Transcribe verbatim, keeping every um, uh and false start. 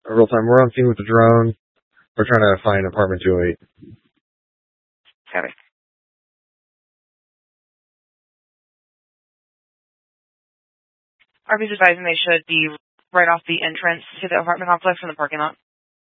real time. We're on scene with the drone. We're trying to find apartment two oh eight. Copy. R P's advising they should be right off the entrance to the apartment complex in the parking lot.